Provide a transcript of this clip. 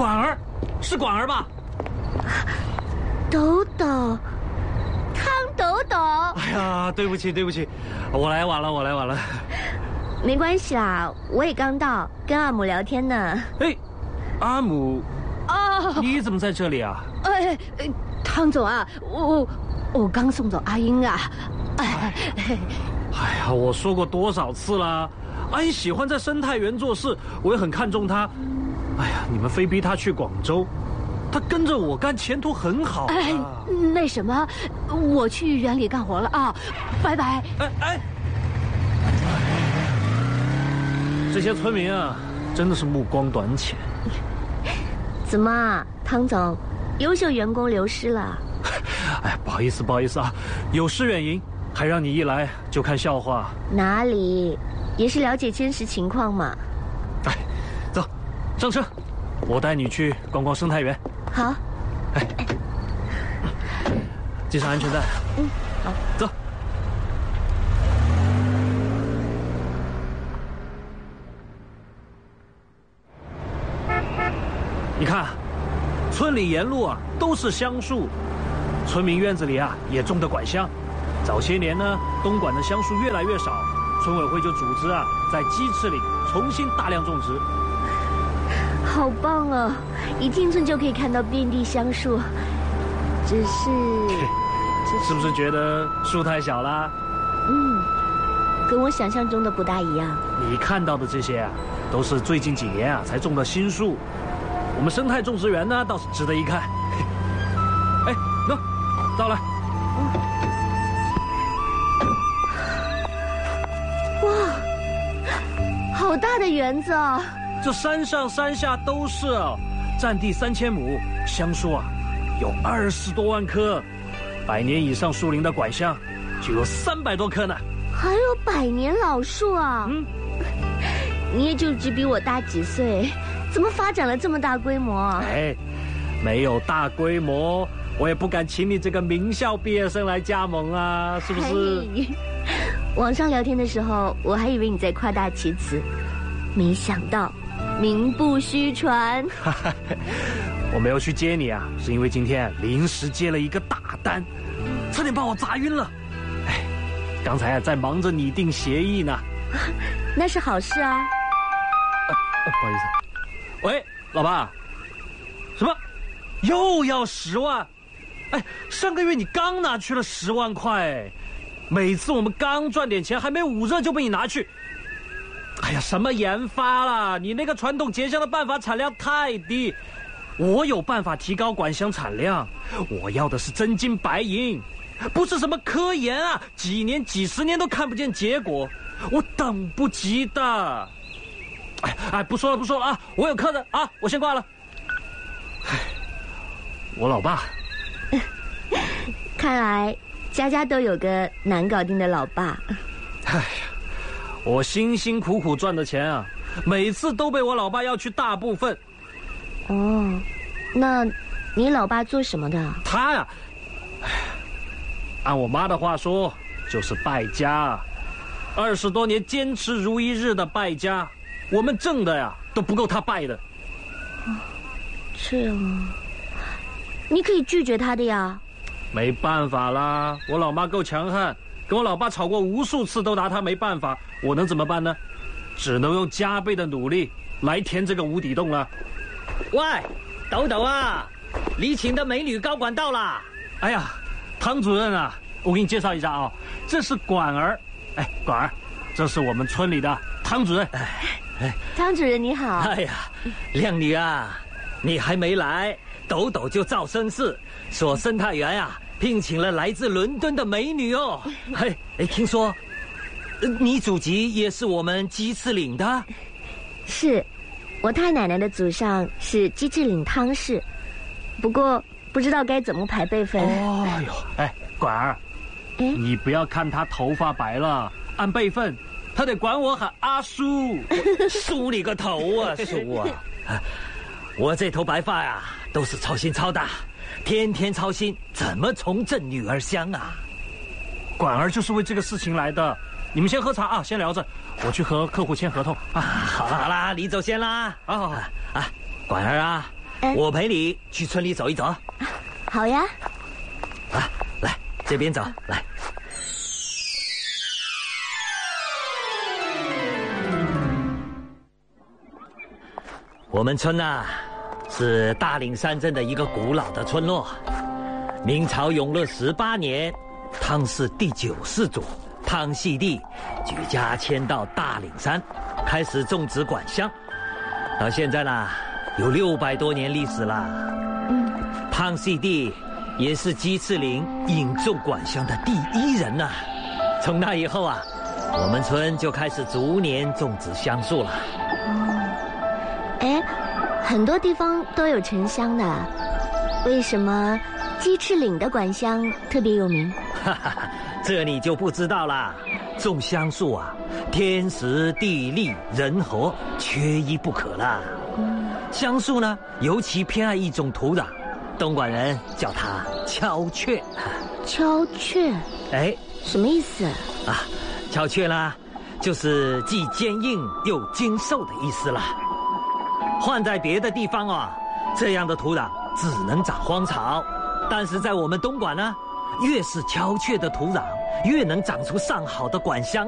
管儿，是管儿吧？ 抖抖，汤抖抖。 哎呀，对不起，我来晚了。 没关系啦，我也刚到，跟阿姆聊天呢。 哎，阿姆，你怎么在这里啊？ 汤总啊，我刚送走阿英啊。 哎呀，我说过多少次啦，阿英喜欢在生态园做事，我也很看重她。哎呀，你们非逼她去广州，她跟着我干，前途很好啊。 那什么，我去园里干活了啊，拜拜。 这些村民啊，真的是目光短浅。 怎么，汤总，优秀员工流失了？ 哎，不好意思啊，有失远迎，还让你一来就看笑话。 哪里，也是了解真实情况嘛。 哎，走，上车，我带你去逛逛生态园。 好。 哎，系上安全带。 好， 走。你看，村里沿路啊都是香树，村民院子里啊也种的管香。早些年呢，东莞的香树越来越少，村委会就组织啊在鸡翅岭重新大量种植。 好棒哦！一进村就可以看到遍地香树，只是是不是觉得树太小啦？ 跟我想象中的不大一样。 你看到的这些啊，都是最近几年啊才种的新树。我们生态种植园呢，倒是值得一看。哎，喏，到了。 哇，好大的园子啊！ 这山上山下都是啊，占地3000亩，香树啊有20多万棵，100年以上树龄的管香就有300多棵呢。 还有100年老树啊！你也就只比我大几岁。怎么发展了这么大规模啊？ 哎，没有大规模，我也不敢请你这个名校毕业生来加盟啊，是不是？ 网上聊天的时候，我还以为你在夸大其词，没想到名不虚传。 我没有去接你啊，是因为今天临时接了一个大单，差点把我砸晕了。哎，刚才啊在忙着拟定协议呢。 那是好事啊。 不好意思。喂，老爸，什么？又要10万？哎，上个月你刚拿去了10万块，每次我们刚赚点钱，还没捂热就被你拿去。哎呀，什么研发啦？你那个传统结香的办法产量太低，我有办法提高管香产量。我要的是真金白银，不是什么科研啊，几年几10年都看不见结果，我等不及的。哎，不说了啊！我有课的啊，我先挂了。哎，我老爸。 看来家家都有个难搞定的老爸。 哎呀，我辛辛苦苦赚的钱啊，每次都被我老爸要去大部分。 哦，那你老爸做什么的？ 他呀，按我妈的话说，就是败家，20多年坚持如一日的败家。我们挣的呀都不够他败的。 这样啊，你可以拒绝他的呀。 没办法啦，我老妈够强悍，跟我老爸吵过无数次都拿他没办法，我能怎么办呢？只能用加倍的努力来填这个无底洞了。 喂，抖抖啊，你请的美女高管到啦。 哎呀，汤主任啊，我给你介绍一下啊，这是管儿。哎，管儿，这是我们村里的汤主任。 汤主任你好。 哎呀，靓女啊，你还没来，抖抖就造声势，说生态园啊聘请了来自伦敦的美女哦。嘿，听说你祖籍也是我们鸡翅岭的？ 是，我太奶奶的祖上是鸡翅岭汤氏，不过不知道该怎么排辈分。 哦哟，哎，管儿，你不要看他头发白了，按辈分。他得管我喊阿叔。 叔你个头啊，叔啊！我这头白发呀，都是操心操的，天天操心怎么重振女儿香啊。 管儿就是为这个事情来的，你们先喝茶啊，先聊着，我去和客户签合同啊。 好啦，你走先啦。 好。 管儿啊， 我陪你去村里走一走。 好呀。 啊，来这边走，来。我们村啊，是大岭山镇的一个古老的村落。明朝永乐18年，汤氏第9世祖汤熙帝举家迁到大岭山，开始种植管香。到现在呢，有600多年历史了。汤熙帝也是鸡翅岭引种管香的第1人呐。从那以后啊，我们村就开始逐年种植香树了。 哎，很多地方都有沉香的，为什么鸡翅岭的管香特别有名？ 哈哈，这你就不知道啦。种香树啊，天时地利人和缺一不可啦。香树呢，尤其偏爱一种土壤，东莞人叫它敲雀。 敲雀？ 哎， 什么意思啊？敲雀啦，就是既坚硬又精瘦的意思啦。换在别的地方啊，这样的土壤只能长荒草，但是在我们东莞呢，越是敲雀的土壤，越能长出上好的管香。